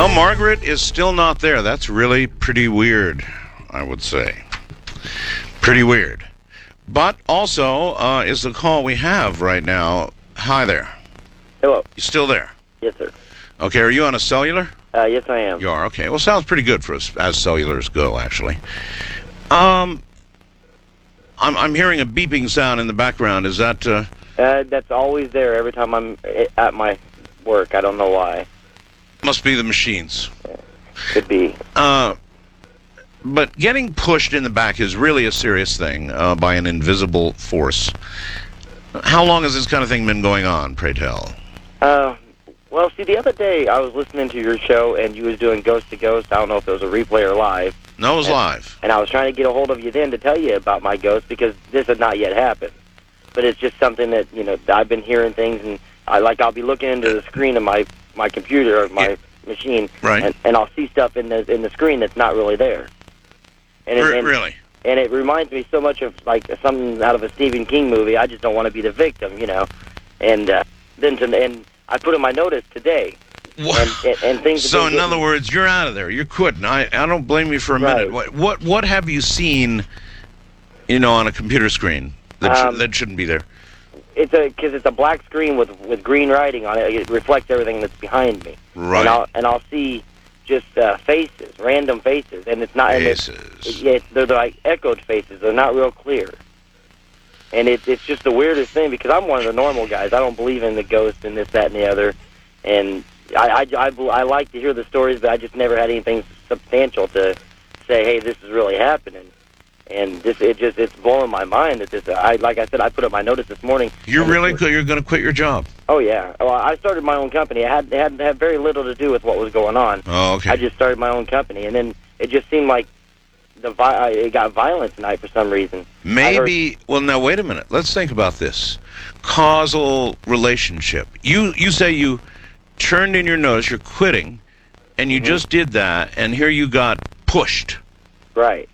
Well, Margaret is still not there. That's really pretty weird, I would say. Pretty weird. But also is the call we have right now. Hi there. Hello. You still there? Yes, sir. Okay, are you on a cellular? Yes, I am. You are, okay. Well, sounds pretty good for us as cellulars go, actually. I'm hearing a beeping sound in the background. Is that... That's always there every time I'm at my work. I don't know why. Must be the machines. Could be. But getting pushed in the back is really a serious thing by an invisible force. How long has this kind of thing been going on, pray tell? Well, see, the other day I was listening to your show, and you was doing Ghost to Ghost. I don't know if it was a replay or live. No, it was live. And I was trying to get a hold of you then to tell you about my ghost, because this had not yet happened. But it's just something that, I've been hearing things, and I'll be looking into the screen of my computer or my machine, right. and I'll see stuff in the screen that's not really there. And really? And it reminds me so much of, something out of a Stephen King movie. I just don't want to be the victim, And then I put in my notice today. And things. So, in other words, you're out of there. You're quitting. I don't blame you for a minute. What have you seen, on a computer screen that shouldn't be there? Because it's a black screen with green writing on it. It reflects everything that's behind me. Right. And I'll see just faces, random faces, and it's not faces. They're like echoed faces. They're not real clear. And it's just the weirdest thing, because I'm one of the normal guys. I don't believe in the ghosts and this, that, and the other. And I like to hear the stories, but I just never had anything substantial to say, hey, this is really happening. And it's blowing my mind that this. Like I said, I put up my notice this morning. You're going to quit your job? Oh yeah. Well, I started my own company. It had very little to do with what was going on. Oh, okay. I just started my own company, and then it just seemed like it got violent tonight for some reason. Maybe. Well, now wait a minute. Let's think about this causal relationship. You say you turned in your notice. You're quitting, and you just did that, and here you got pushed. Right.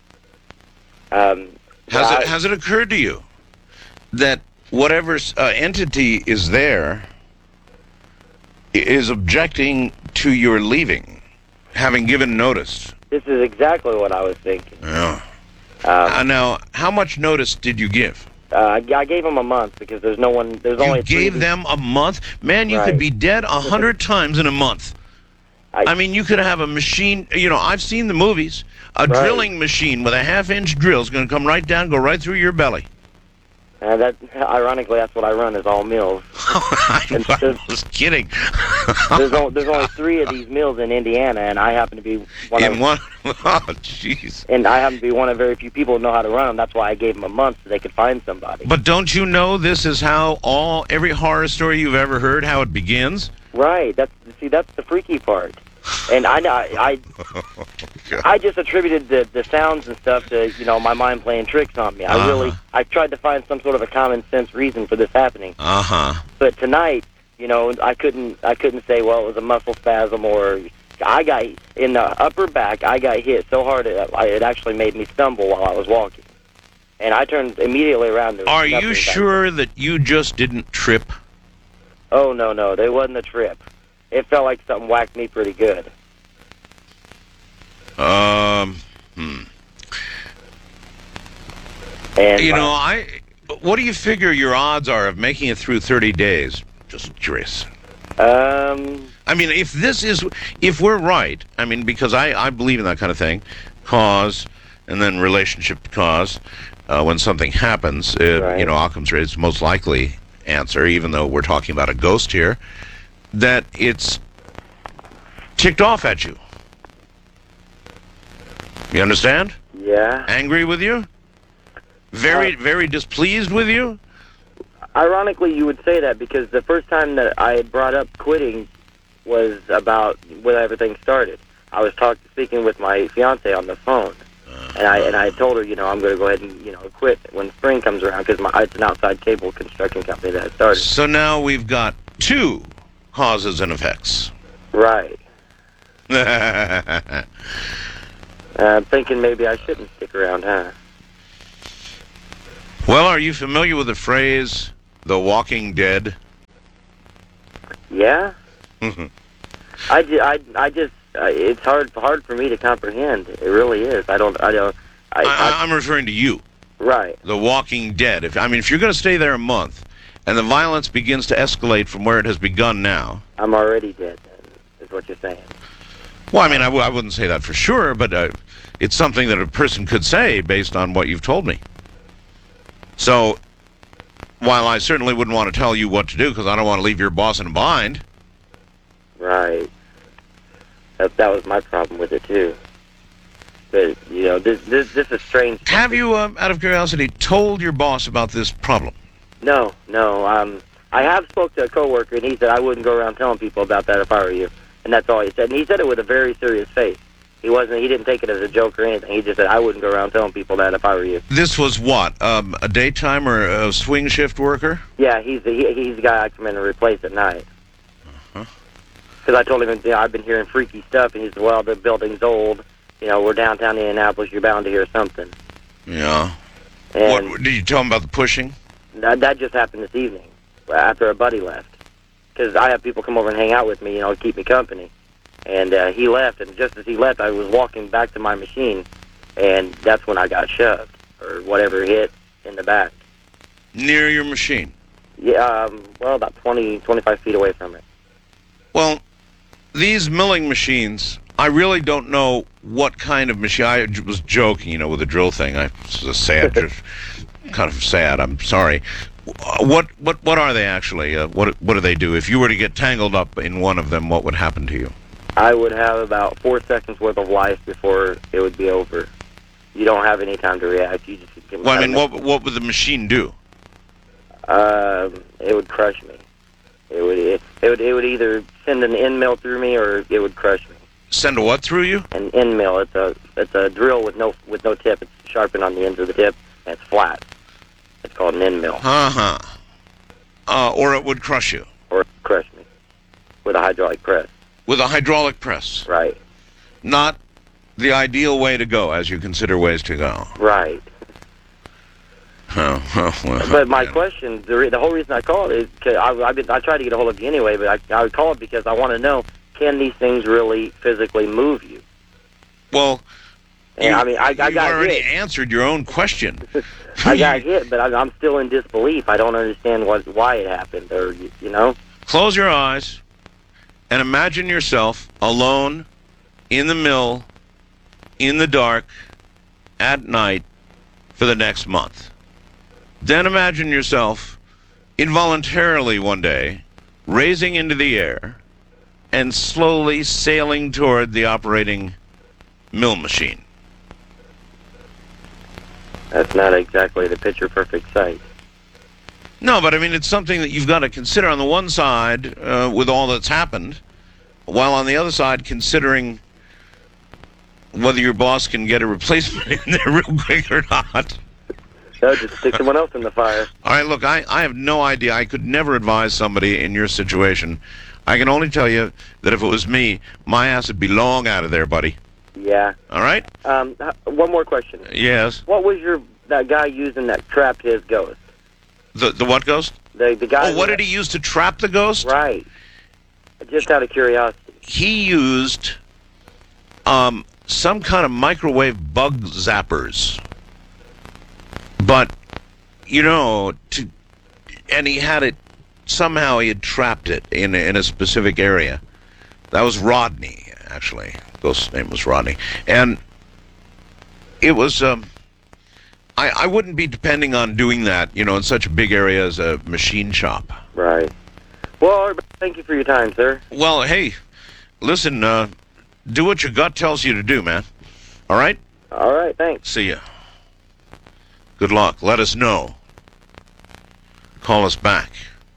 Has it occurred to you that whatever entity is there is objecting to your leaving, having given notice? This is exactly what I was thinking. Yeah. Now, how much notice did you give? I gave them a month, because there's no one. There's only. You gave them a month? Man, you could be dead 100 times in a month. I mean, you could have a machine. I've seen the movies. A drilling machine with a half-inch drill is going to come right down, go right through your belly. Ironically, that's what I run, is all mills. I was kidding. there's only 3 of these mills in Indiana, and I happen to be one of them. Oh, jeez. And I happen to be one of very few people who know how to run them. That's why I gave them a month, so they could find somebody. But don't you know this is how every horror story you've ever heard, how it begins? Right. That's the freaky part. And I just attributed the sounds and stuff to my mind playing tricks on me. I tried to find some sort of a common sense reason for this happening. But tonight, I couldn't say, well, it was a muscle spasm, or I got in the upper back. I got hit so hard it actually made me stumble while I was walking, and I turned immediately around. Are you sure that you just didn't trip? Oh no, there wasn't a trip. It felt like something whacked me pretty good. And what do you figure your odds are of making it through 30 days? Just curious. I mean, if we're right, I mean, because I believe in that kind of thing, cause and then relationship to cause. When something happens, Occam's razor's most likely answer, even though we're talking about a ghost here, that it's ticked off at you. You understand? Yeah. Angry with you? Very displeased with you? Ironically, you would say that, because the first time that I had brought up quitting was about when everything started. I was speaking with my fiance on the phone, and I told her, I'm going to go ahead and quit when spring comes around, because it's an outside cable construction company that started. So now we've got 2 causes and effects. Right. I'm thinking maybe I shouldn't stick around, huh? Well, are you familiar with the phrase, The Walking Dead? Yeah? It's hard for me to comprehend. It really is. I'm referring to you. Right. The Walking Dead. If you're going to stay there a month, and the violence begins to escalate from where it has begun now. I'm already dead, then, is what you're saying. Well, I mean, I wouldn't say that for sure, but it's something that a person could say based on what you've told me. So, while I certainly wouldn't want to tell you what to do, because I don't want to leave your boss in a bind. Right. That was my problem with it, too. But, this is strange. Have you, out of curiosity, told your boss about this problem? No. I have spoke to a coworker, and he said I wouldn't go around telling people about that if I were you. And that's all he said. And he said it with a very serious face. He didn't take it as a joke or anything. He just said, I wouldn't go around telling people that if I were you. This was what? A daytime or a swing shift worker? Yeah, he's the guy I come in and replace at night. Because I told him, I've been hearing freaky stuff, and he said, well, the building's old. We're downtown Indianapolis. You're bound to hear something. Yeah. And what did you tell him about the pushing? That just happened this evening, after a buddy left. Because I have people come over and hang out with me, to keep me company. And he left, and just as he left, I was walking back to my machine, and that's when I got shoved, or whatever hit in the back. Near your machine? Yeah, about 20, 25 feet away from it. Well, these milling machines, I really don't know what kind of machine. I was joking, with the drill thing. This is sad, kind of sad. I'm sorry. What are they actually? What do they do? If you were to get tangled up in one of them, what would happen to you? I would have about 4 seconds worth of life before it would be over. You don't have any time to react. You just can. Well, I mean, what would the machine do? It would crush me. It would either send an end mill through me, or it would crush me. Send a what through you? An end mill. It's a drill with no tip. It's sharpened on the ends of the tip, and it's flat. It's called an end mill. Or it would crush you. Or crush me with a hydraulic press. With a hydraulic press. Right. Not the ideal way to go, as you consider ways to go. Right. But my question, the whole reason I called is because I tried to get a hold of you anyway, but I called because I want to know, can these things really physically move you? Well, and I got already hit. Answered your own question. I got hit, but I'm still in disbelief. I don't understand why it happened, or Close your eyes and imagine yourself alone in the mill, in the dark, at night, for the next month. Then imagine yourself involuntarily one day raising into the air and slowly sailing toward the operating mill machine. That's not exactly the picture-perfect sight. No, but I mean, it's something that you've got to consider on the one side with all that's happened, while on the other side considering whether your boss can get a replacement in there real quick or not. No, just stick someone else in the fire. All right, look, I have no idea. I could never advise somebody in your situation. I can only tell you that if it was me, my ass would be long out of there, buddy. Yeah. All right? One more question. Yes? What was that guy using that trapped his ghost? The what ghost? The guy. Oh, what did he use to trap the ghost? Right. Just out of curiosity. He used some kind of microwave bug zappers. But, and he had it, somehow he had trapped it in a specific area. That was Rodney, actually. Ghost's name was Rodney. And it was, I wouldn't be depending on doing that, in such a big area as a machine shop. Right. Well, thank you for your time, sir. Well, hey, listen, do what your gut tells you to do, man. All right? All right, thanks. See ya. Good luck. Let us know. Call us back.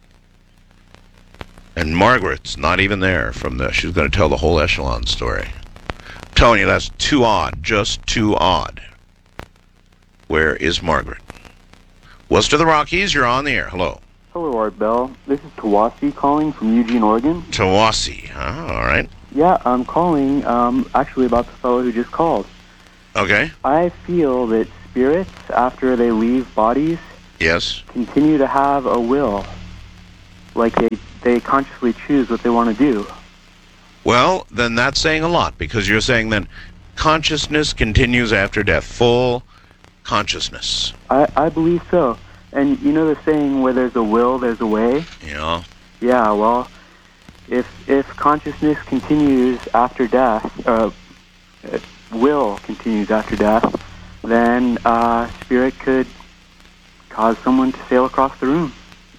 And Margaret's not even there she's going to tell the whole Echelon story. I'm telling you, that's too odd. Just too odd. Where is Margaret? West of the Rockies, you're on the air. Hello. Hello, Art Bell. This is Tawasi calling from Eugene, Oregon. Tawasi, huh? All right. Yeah, I'm calling actually about the fellow who just called. Okay. I feel that spirits, after they leave bodies, yes, continue to have a will. Like they consciously choose what they want to do. Well, then that's saying a lot, because you're saying then consciousness continues after death. Full consciousness. I believe so. And you know the saying, where there's a will, there's a way? Yeah. Yeah, well, if consciousness continues after death, will continues after death, then spirit could cause someone to sail across the room.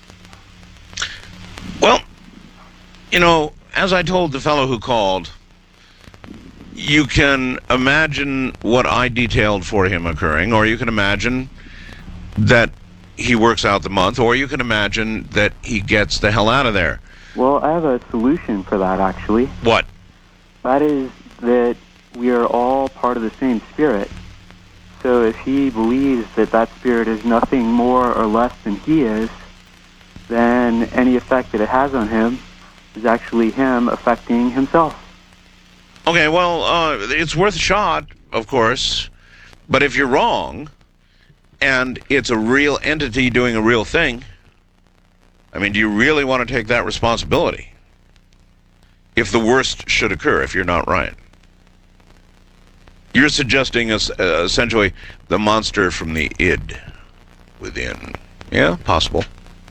Well, you know, as I told the fellow who called, you can imagine what I detailed for him occurring, or you can imagine that he works out the month, or you can imagine that he gets the hell out of there. Well, I have a solution for that, actually. What? That is that we are all part of the same spirit. So if he believes that that spirit is nothing more or less than he is, then any effect that it has on him is actually him affecting himself. Okay, well, it's worth a shot, of course, but if you're wrong, and it's a real entity doing a real thing, I mean, do you really want to take that responsibility? If the worst should occur, if you're not right. You're suggesting essentially the monster from the id within. Yeah, possible.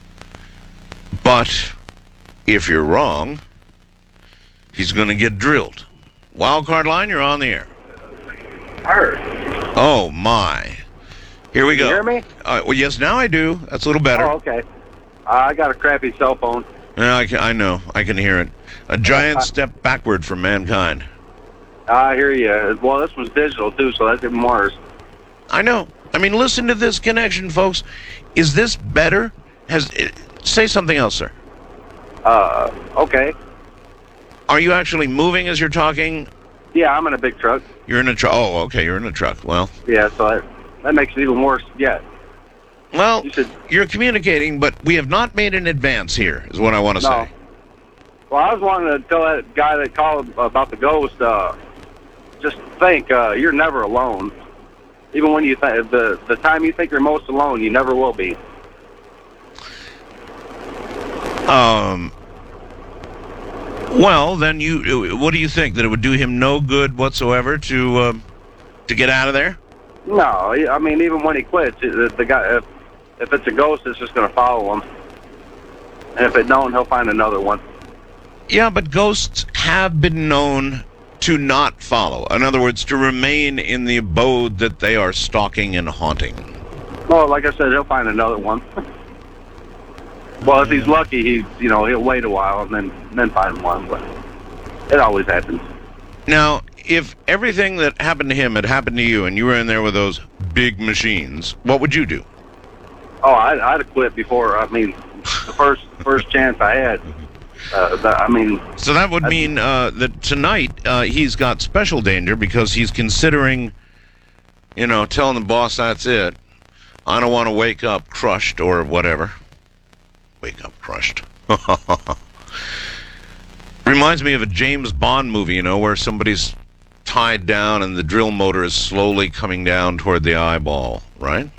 But if you're wrong, he's going to get drilled. Wildcard line, you're on the air. Heard. Oh, my. Here we go. Can you hear me? Well, yes, now I do. That's a little better. Oh, okay. I got a crappy cell phone. Yeah, I know. I can hear it. A giant step backward for mankind. I hear you. Well, this was digital, too, so that's even worse. I know. I mean, listen to this connection, folks. Is this better? Say something else, sir. Okay. Are you actually moving as you're talking? Yeah, I'm in a big truck. You're in a truck. Oh, okay, you're in a truck. Well. Yeah, so that makes it even worse yet. Well, you're communicating, but we have not made an advance here, is what I want to say. Well, I was wanting to tell that guy that called about the ghost, just think, you're never alone. Even when you the time you think you're most alone, you never will be. Well, then what do you think? That it would do him no good whatsoever to get out of there? No, I mean, even when he quits, the guy, if it's a ghost, it's just going to follow him. And if it don't, he'll find another one. Yeah, but ghosts have been known to not follow. In other words, to remain in the abode that they are stalking and haunting. Well, like I said, he'll find another one. Well, if he's lucky, he'll wait a while and then find one. But it always happens. Now, if everything that happened to him had happened to you, and you were in there with those big machines, what would you do? Oh, I'd have quit before. I mean, the first chance I had. So that would mean that tonight he's got special danger because he's considering, telling the boss that's it. I don't want to wake up crushed or whatever. Wake up crushed. Reminds me of a James Bond movie, where somebody's tied down and the drill motor is slowly coming down toward the eyeball, right?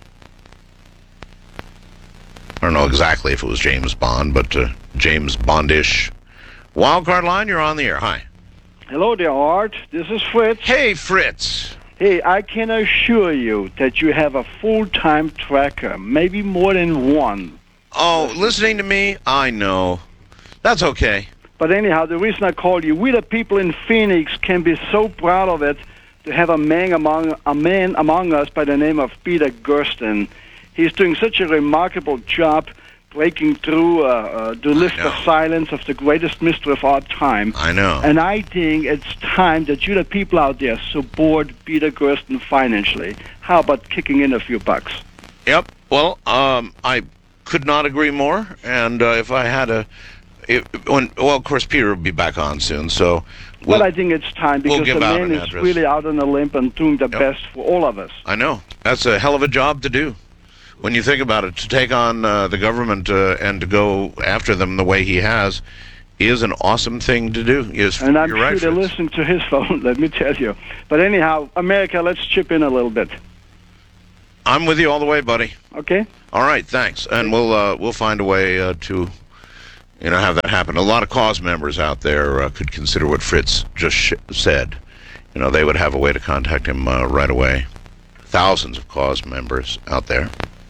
I don't know exactly if it was James Bond, but James Bondish. Wildcard line, you're on the air. Hi. Hello there, Art. This is Fritz. Hey, Fritz. Hey, I can assure you that you have a full-time tracker, maybe more than one. Oh, listening to me? I know. That's okay. But anyhow, the reason I called you, we the people in Phoenix can be so proud of it to have a man among us by the name of Peter Gersten. He's doing such a remarkable job breaking through to lift the silence of the greatest mystery of our time. I know. And I think it's time that you the people out there support Peter Gersten financially. How about kicking in a few bucks? Yep. Well, I could not agree more. And if I had of course, Peter will be back on soon. So, well, I think it's time because the man is really out on a limb and doing the best for all of us. I know. That's a hell of a job to do. When you think about it, to take on the government and to go after them the way he has is an awesome thing to do. And I'm sure they're listening to his phone, let me tell you. But anyhow, America, let's chip in a little bit. I'm with you all the way, buddy. Okay. All right, thanks. And we'll find a way to have that happen. A lot of cause members out there could consider what Fritz just said. They would have a way to contact him right away. Thousands of cause members out there.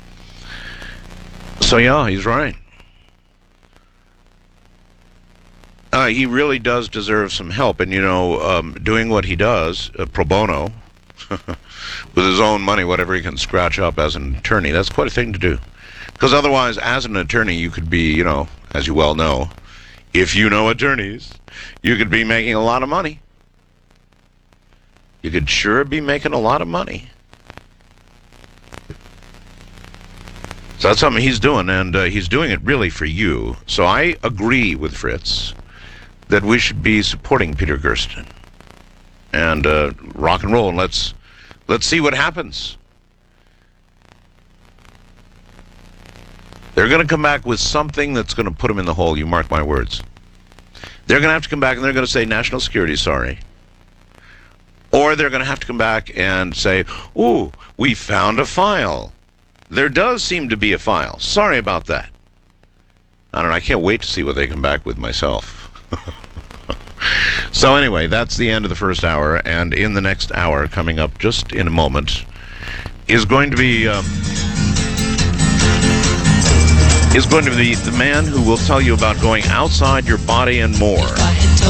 So, yeah, he's right. He really does deserve some help. And, doing what he does, pro bono, with his own money, whatever he can scratch up as an attorney, that's quite a thing to do. Because otherwise, as an attorney, you could be, as you well know, if you know attorneys, you could be making a lot of money. You could sure be making a lot of money. So that's something he's doing, and he's doing it really for you. So I agree with Fritz that we should be supporting Peter Gersten and rock and roll, and let's see what happens. They're going to come back with something that's going to put them in the hole, you mark my words. They're going to have to come back and they're going to say, national security, sorry. Or they're going to have to come back and say, ooh, we found a file. There does seem to be a file. Sorry about that. I don't know, I can't wait to see what they come back with myself. So anyway, that's the end of the first hour, and in the next hour, coming up just in a moment, is going to be the man who will tell you about going outside your body and more.